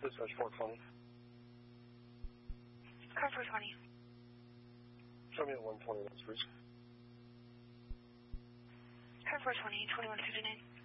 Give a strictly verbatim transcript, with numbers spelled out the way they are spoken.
Dispatch four twenty. Car four twenty. Show me at one twenty, please. Car four twenty, twenty-one fifty-nine.